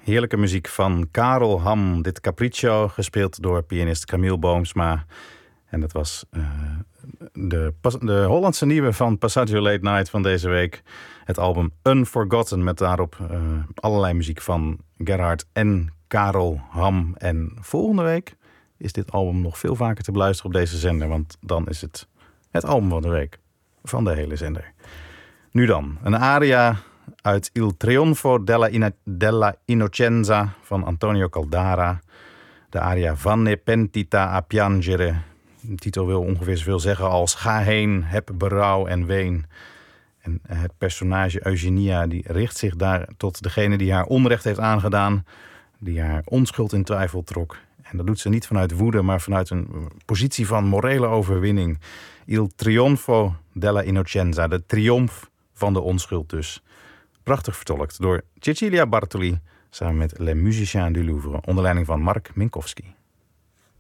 Heerlijke muziek van Karel Ham. Dit Capriccio, gespeeld door pianist Camille Boomsma. En dat was de Hollandse nieuwe van Passaggio Late Night van deze week. Het album Unforgotten, met daarop allerlei muziek van Gerhard en Karel Ham. En volgende week is dit album nog veel vaker te beluisteren op deze zender. Want dan is het album van de week van de hele zender. Nu dan, een aria uit Il Trionfo della Innocenza van Antonio Caldara. De aria Vanne pentita a piangere. De titel wil ongeveer zoveel zeggen als ga heen, heb berouw en ween. En het personage Eugenia die richt zich daar tot degene die haar onrecht heeft aangedaan. Die haar onschuld in twijfel trok. En dat doet ze niet vanuit woede, maar vanuit een positie van morele overwinning. Il Trionfo della Innocenza, de triomf van de onschuld dus. Prachtig vertolkt door Cecilia Bartoli samen met Les Musiciens du Louvre onder leiding van Mark Minkowski.